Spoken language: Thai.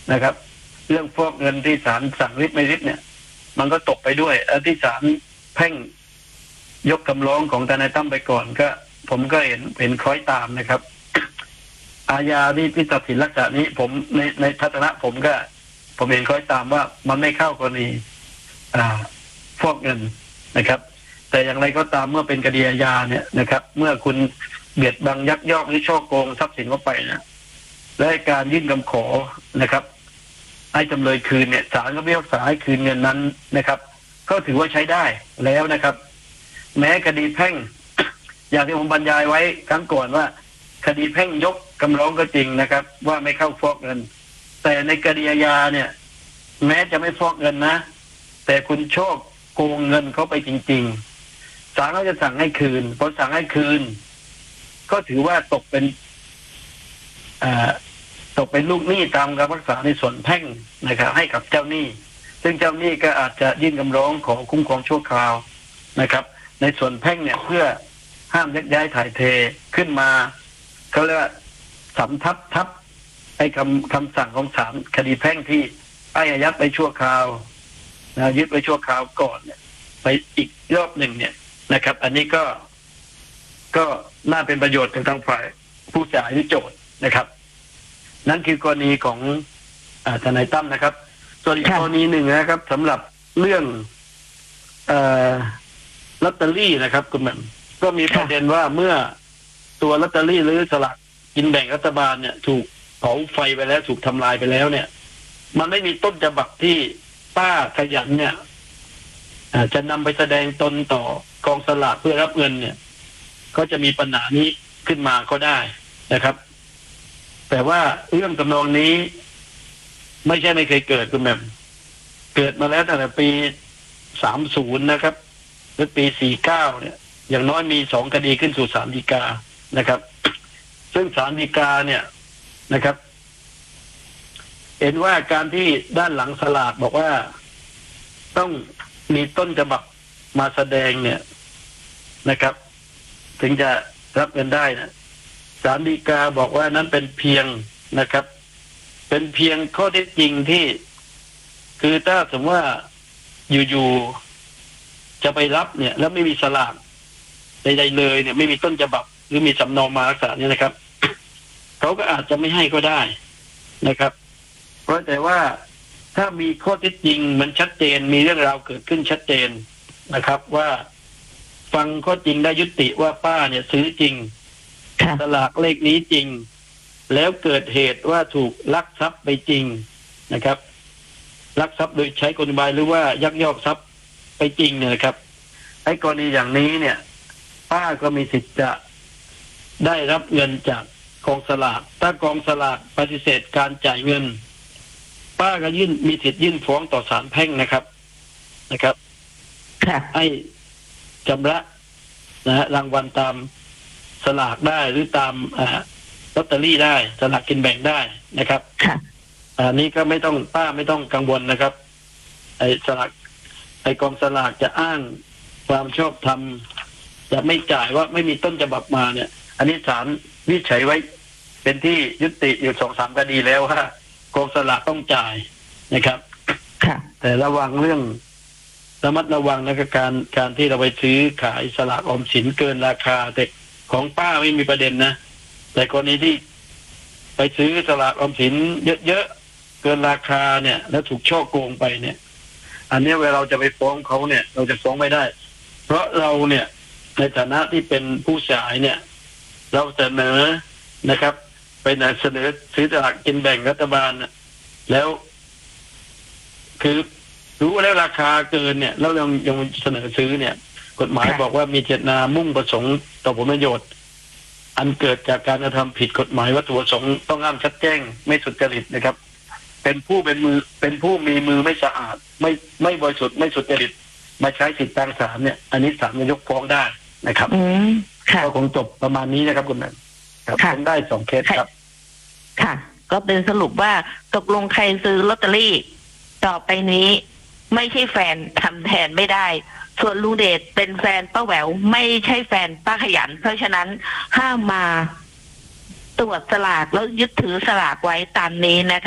นะครับเรื่องฟอกเงินที่ศาลสั่งริบไม่ริบเนี่ยมันก็ตกไปด้วยที่ศาลแพ่งยกคำร้องของทนายตั้มไปก่อนก็ผมก็เห็นคล้อยตามนะครับอาญาที่ตัดสินลักษณะนี้ผมในทัศนะผมเห็นคล้อยตามว่ามันไม่เข้ากรณีฟอกเงินนะครับแต่อย่างไรก็ตามเมื่อเป็นคดีอาญาเนี่ยนะครับเมื่อคุณเบียดบังยักยอกหรือฉ้อโกงทรัพย์สินเข้าไปนะและการยื่นคำขอนะครับให้จำเลยคืนเนี่ยศาลก็พิพากษาให้คืนเงินนั้นนะครับก็ถือว่าใช้ได้แล้วนะครับแม้คดีแพ่ง อย่างที่ผมบรรยายไว้ครั้งก่อนว่าคดีแพ่งยกคำร้องก็จริงนะครับว่าไม่เข้าฟอกเงินแต่ในคดีอาญาเนี่ยแม้จะไม่ฟอกเงินนะแต่คุณโชคโกงเงินเขาไปจริงๆศาลก็จะสั่งให้คืนพอสั่งให้คืนก็ถือว่าตกเป็นลูกหนี้ตามคำพิพากษาในส่วนแพ่งนะครับให้กับเจ้าหนี้ซึ่งเจ้าหนี้ก็อาจจะยื่นคำร้องขอคุ้มครองชั่วคราวนะครับในส่วนแพ่งเนี่ยเพื่อห้ามยักย้ายถ่ายเทขึ้นมาเขาเรียกว่าสำทับไอ้คำสั่งของศาลคดีแพ่งที่อายัดไปชั่วคราวยึดไปชั่วคราวก่อนเนี่ยไปอีกรอบหนึ่งเนี่ยนะครับอันนี้ก็น่าเป็นประโยชน์กับทางฝ่ายผู้เสียหายหรือโจทย์นะครับนั่นคือกรณีของทนายตั้มนะครับส่วนอีกกรณีหนึ่งนะครับสำหรับเรื่องลอตเตอรี่นะครับคุณแม่ก็มีประเด็นว่าเมื่อตัวลอตเตอรี่หรือสลากกินแบ่งรัฐบาลเนี่ยถูกเผาไฟไปแล้วถูกทำลายไปแล้วเนี่ยมันไม่มีต้นฉบับที่ป้าขยันเนี่ยจะนำไปแสดงตนต่อกองสลากเพื่อรับเงินเนี่ยก็จะมีปัญหานี้ขึ้นมาก็ได้นะครับแต่ว่าเรื่องทำนองนี้ไม่เคยเกิดคุณแม่เกิดมาแล้วตั้งแต่ปี30นะครับหรือปี49เนี่ยอย่างน้อยมี2คดีขึ้นสู่ศาลฎีกานะครับซึ่งศาลฎีกาเนี่ยนะครับเห็นว่าการที่ด้านหลังสลากบอกว่าต้องมีต้นฉบับมาแสดงเนี่ยนะครับถึงจะรับเงินได้นะศาลฎีกาบอกว่านั้นเป็นเพียงนะครับเป็นเพียงข้อเท็จจริงที่คือถ้าสมมติว่าอยู่ๆจะไปรับเนี่ยแล้วไม่มีสลากใดๆเลยเนี่ยไม่มีต้นฉบับหรือมีสำเนามาลักษณะนี้นะครับเขาก็อาจจะไม่ให้ก็ได้นะครับเพราะแต่ว่าถ้ามีข้อเท็จจริงมันชัดเจนมีเรื่องราวเกิดขึ้นชัดเจนนะครับว่าฟังข้อจริงได้ยุติว่าป้าเนี่ยซื้อจริงสลากเลขนี้จริงแล้วเกิดเหตุว่าถูกลักทรัพย์ไปจริงนะครับลักทรัพย์โดยใช้กลอุบายหรือว่ายักยอกทรัพย์ไปจริงเนี่ยนะครับไอ้กรณีอย่างนี้เนี่ยป้าก็มีสิทธิ์จะได้รับเงินจากกองสลากถ้ากองสลากปฏิเสธการจ่ายเงินป้าก็มีสิทธิ์ยื่นฟ้องต่อศาลแพ่งนะครับให้ชำระรางวัลตามสลากได้หรือตามลอตเตอรี่ได้สลากกินแบ่งได้นะครับนี้ก็ป้าไม่ต้องกังวลนะครับไอ้กองสลากจะอ้างความชอบธรรมจะไม่จ่ายว่าไม่มีต้นฉบับมาเนี่ยอันนี้ศาลวินิจฉัยไว้เป็นที่ยุติอยู่ 2-3 คดีแล้วว่ากองสลากต้องจ่ายนะครับแต่ระวังเรื่องระมัดระวังนะครับการที่เราไปซื้อขายสลากออมสินเกินราคาแต่ของป้าไม่มีประเด็นนะแต่กรณีที่ไปซื้อสลากออมสินเยอะๆเกินราคาเนี่ยแล้วถูกฉ้อโกงไปเนี่ยอันนี้เวลาเราจะไปฟ้องเขาเนี่ยเราจะฟ้องไม่ได้เพราะเราเนี่ยในฐานะที่เป็นผู้เสียหายเนี่ยเราเสนอนะครับไปเสนอซื้อสลากกินแบ่งรัฐบาลแล้วคือรู้แล้วราคาเกินเนี่ยแล้วยังเสนอซื้อเนี่ยกฎหมายบอกว่ามีเจตนามุ่งประสงค์ต่อผลประโยชน์อันเกิดจากการกระทำผิดกฎหมายวัตถุประสงค์ต้องห้ามชัดแจ้งไม่สุจริตนะครับเป็นผู้มีมือไม่สะอาดไม่บริสุทธิ์ไม่สุจริตมาใช้สิทธิทางศาลเนี่ยอันนี้ศาลจะยกฟ้องได้นะครับก็คงจบประมาณนี้นะครับคุณแม่ครับผมได้2 เคสครับค่ะก็เป็นสรุปว่าตกลงใครซื้อลอตเตอรี่ต่อไปนี้ไม่ใช่แฟนทำแทนไม่ได้ส่วนลุงเดชเป็นแฟนป้าแหววไม่ใช่แฟนป้าขยันเพราะฉะนั้นห้ามมาตรวจสลากแล้วยึดถือสลากไว้ตามนี้นะคะ